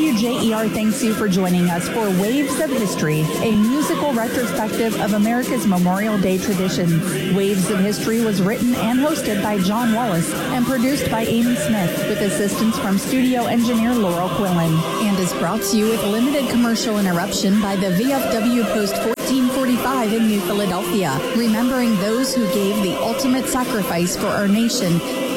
WJER thanks you for joining us for Waves of History, a musical retrospective of America's Memorial Day traditions. Waves of History was written and hosted by John Wallace and produced by Amy Smith with assistance from studio engineer Laurel Quillen. And is brought to you with limited commercial interruption by the VFW Post 1445 in New Philadelphia, remembering those who gave the ultimate sacrifice for our nation